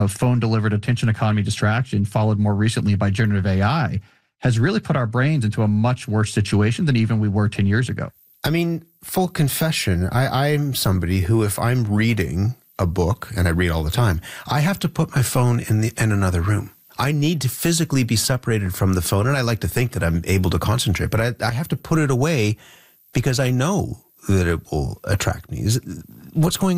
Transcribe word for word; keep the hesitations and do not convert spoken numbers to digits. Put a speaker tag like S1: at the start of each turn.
S1: of phone-delivered attention economy distraction, followed more recently by generative A I, has really put our brains into a much worse situation than even we were ten years ago.
S2: I mean, full confession, I, I'm somebody who, if I'm reading a book, and I read all the time, I have to put my phone in, the, in another room. I need to physically be separated from the phone, and I like to think that I'm able to concentrate, but I, I have to put it away because I know that it will attract me. Is, what's going on?